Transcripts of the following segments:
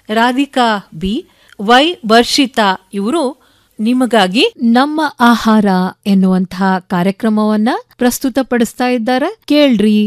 Radhika B, Y Varshitha ಇವರು ನಿಮಗಾಗಿ ನಮ್ಮ ಆಹಾರ ಎನ್ನುವಂತಹ ಕಾರ್ಯಕ್ರಮವನ್ನ ಪ್ರಸ್ತುತಪಡಿಸ್ತಾ ಇದ್ದಾರೆ. ಕೇಳ್ರಿ.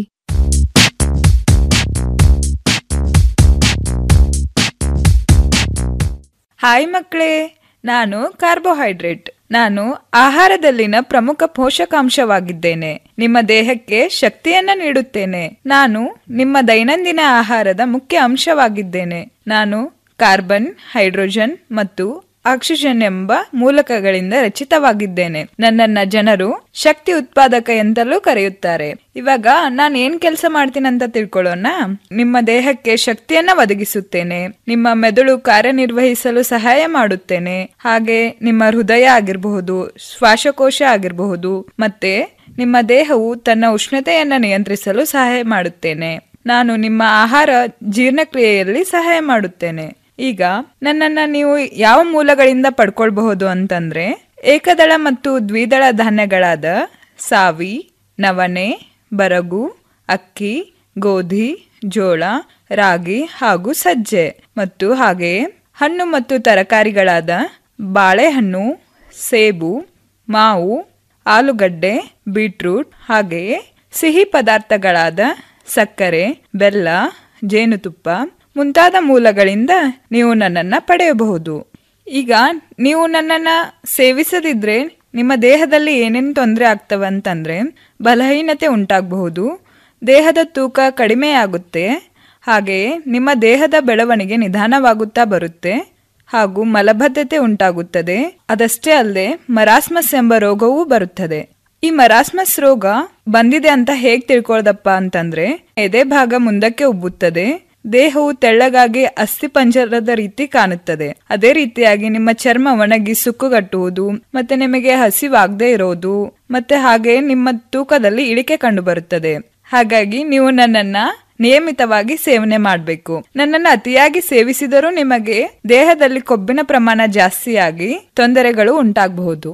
ಹಾಯ್ ಮಕ್ಕಳೇ, ನಾನು ಕಾರ್ಬೋಹೈಡ್ರೇಟ್. ನಾನು ಆಹಾರದಲ್ಲಿನ ಪ್ರಮುಖ ಪೋಷಕಾಂಶವಾಗಿದ್ದೇನೆ. ನಿಮ್ಮ ದೇಹಕ್ಕೆ ಶಕ್ತಿಯನ್ನ ನೀಡುತ್ತೇನೆ. ನಾನು ನಿಮ್ಮ ದೈನಂದಿನ ಆಹಾರದ ಮುಖ್ಯ ಅಂಶವಾಗಿದ್ದೇನೆ. ನಾನು ಕಾರ್ಬನ್, ಹೈಡ್ರೋಜನ್ ಮತ್ತು ಆಕ್ಸಿಜನ್ ಎಂಬ ಮೂಲಕಗಳಿಂದ ರಚಿತವಾಗಿದ್ದೇನೆ. ನನ್ನನ್ನ ಜನರು ಶಕ್ತಿ ಉತ್ಪಾದಕ ಎಂತಲೂ ಕರೆಯುತ್ತಾರೆ. ಇವಾಗ ನಾನು ಏನ್ ಕೆಲಸ ಮಾಡ್ತೀನಂತ ತಿಳ್ಕೊಳ್ಳೋಣ. ನಿಮ್ಮ ದೇಹಕ್ಕೆ ಶಕ್ತಿಯನ್ನ ಒದಗಿಸುತ್ತೇನೆ. ನಿಮ್ಮ ಮೆದುಳು ಕಾರ್ಯನಿರ್ವಹಿಸಲು ಸಹಾಯ ಮಾಡುತ್ತೇನೆ. ಹಾಗೆ ನಿಮ್ಮ ಹೃದಯ ಆಗಿರಬಹುದು, ಶ್ವಾಸಕೋಶ ಆಗಿರಬಹುದು, ಮತ್ತೆ ನಿಮ್ಮ ದೇಹವು ತನ್ನ ಉಷ್ಣತೆಯನ್ನ ನಿಯಂತ್ರಿಸಲು ಸಹಾಯ ಮಾಡುತ್ತೇನೆ. ನಾನು ನಿಮ್ಮ ಆಹಾರ ಜೀರ್ಣಕ್ರಿಯೆಯಲ್ಲಿ ಸಹಾಯ ಮಾಡುತ್ತೇನೆ. ಈಗ ನನ್ನನ್ನ ನೀವು ಯಾವ ಮೂಲಗಳಿಂದ ಪಡ್ಕೊಳ್ಬಹುದು ಅಂತಂದ್ರೆ, ಏಕದಳ ಮತ್ತು ದ್ವಿದಳ ಧಾನ್ಯಗಳಾದ ಸಾವಿ, ನವಣೆ, ಬರಗು, ಅಕ್ಕಿ, ಗೋಧಿ, ಜೋಳ, ರಾಗಿ ಹಾಗೂ ಸಜ್ಜೆ, ಮತ್ತು ಹಾಗೆಯೇ ಹಣ್ಣು ಮತ್ತು ತರಕಾರಿಗಳಾದ ಬಾಳೆಹಣ್ಣು, ಸೇಬು, ಮಾವು, ಆಲೂಗಡ್ಡೆ, ಬೀಟ್ರೂಟ್, ಹಾಗೆಯೇ ಸಿಹಿ ಪದಾರ್ಥಗಳಾದ ಸಕ್ಕರೆ, ಬೆಲ್ಲ, ಜೇನುತುಪ್ಪ ಮುಂತಾದ ಮೂಲಗಳಿಂದ ನೀವು ನನ್ನನ್ನ ಪಡೆಯಬಹುದು. ಈಗ ನೀವು ನನ್ನನ್ನ ಸೇವಿಸದಿದ್ರೆ ನಿಮ್ಮ ದೇಹದಲ್ಲಿ ಏನೇನು ತೊಂದರೆ ಆಗ್ತವೆ ಅಂತಂದ್ರೆ, ಬಲಹೀನತೆ ಉಂಟಾಗಬಹುದು, ದೇಹದ ತೂಕ ಕಡಿಮೆಯಾಗುತ್ತೆ, ಹಾಗೆಯೇ ನಿಮ್ಮ ದೇಹದ ಬೆಳವಣಿಗೆ ನಿಧಾನವಾಗುತ್ತಾ ಬರುತ್ತೆ, ಹಾಗೂ ಮಲಬದ್ಧತೆ ಉಂಟಾಗುತ್ತದೆ. ಅದಷ್ಟೇ ಅಲ್ಲದೆ ಮರಾಸ್ಮಸ್ ಎಂಬ ರೋಗವೂ ಬರುತ್ತದೆ. ಈ ಮರಾಸ್ಮಸ್ ರೋಗ ಬಂದಿದೆ ಅಂತ ಹೇಗ್ ತಿಳ್ಕೊಳ್ದಪ್ಪ ಅಂತಂದ್ರೆ, ಎದೆ ಭಾಗ ಮುಂದಕ್ಕೆ ಉಬ್ಬುತ್ತದೆ, ದೇಹವು ತೆಳ್ಳಗಾಗಿ ಅಸ್ಥಿಪಂಜರದ ರೀತಿ ಕಾಣುತ್ತದೆ. ಅದೇ ರೀತಿಯಾಗಿ ನಿಮ್ಮ ಚರ್ಮ ಒಣಗಿ ಸುಕ್ಕುಗಟ್ಟುವುದು, ಮತ್ತೆ ನಿಮಗೆ ಹಸಿವಾಗದೆ ಇರೋದು, ಮತ್ತೆ ಹಾಗೆ ನಿಮ್ಮ ತೂಕದಲ್ಲಿ ಇಳಿಕೆ ಕಂಡು ಬರುತ್ತದೆ. ಹಾಗಾಗಿ ನೀವು ನನ್ನನ್ನ ನಿಯಮಿತವಾಗಿ ಸೇವನೆ ಮಾಡಬೇಕು. ನನ್ನನ್ನು ಅತಿಯಾಗಿ ಸೇವಿಸಿದರೂ ನಿಮಗೆ ದೇಹದಲ್ಲಿ ಕೊಬ್ಬಿನ ಪ್ರಮಾಣ ಜಾಸ್ತಿಯಾಗಿ ತೊಂದರೆಗಳು ಉಂಟಾಗಬಹುದು.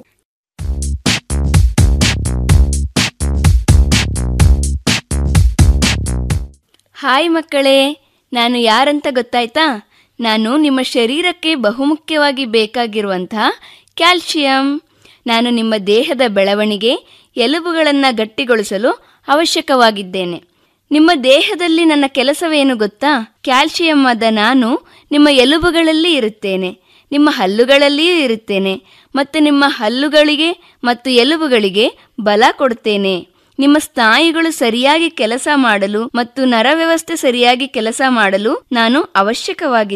ಹಾಯ್ ಮಕ್ಕಳೇ, ನಾನು ಯಾರಂತ ಗೊತ್ತಾಯ್ತಾ? ನಾನು ನಿಮ್ಮ ಶರೀರಕ್ಕೆ ಬಹುಮುಖ್ಯವಾಗಿ ಬೇಕಾಗಿರುವಂತಹ ಕ್ಯಾಲ್ಸಿಯಂ. ನಾನು ನಿಮ್ಮ ದೇಹದ ಬೆಳವಣಿಗೆ, ಎಲುಬುಗಳನ್ನು ಗಟ್ಟಿಗೊಳಿಸಲು ಅವಶ್ಯಕವಾಗಿದ್ದೇನೆ. ನಿಮ್ಮ ದೇಹದಲ್ಲಿ ನನ್ನ ಕೆಲಸವೇನು ಗೊತ್ತಾ? ಕ್ಯಾಲ್ಸಿಯಂ ಆದ ನಾನು ನಿಮ್ಮ ಎಲುಬುಗಳಲ್ಲಿ ಇರುತ್ತೇನೆ, ನಿಮ್ಮ ಹಲ್ಲುಗಳಲ್ಲಿಯೂ ಇರುತ್ತೇನೆ, ಮತ್ತು ನಿಮ್ಮ ಹಲ್ಲುಗಳಿಗೆ ಮತ್ತು ಎಲುಬುಗಳಿಗೆ ಬಲ ಕೊಡುತ್ತೇನೆ. ನಿಮ್ಮ ಸ್ನಾಯುಗಳು ಸರಿಯಾಗಿ ಕೆಲಸ ಮಾಡಲು ಮತ್ತು ನರವ್ಯವಸ್ಥೆ ಸರಿಯಾಗಿ ಕೆಲಸ ಮಾಡಲು ನಾನು ಅವಶ್ಯಕವಾಗಿದ್ದೇನೆ.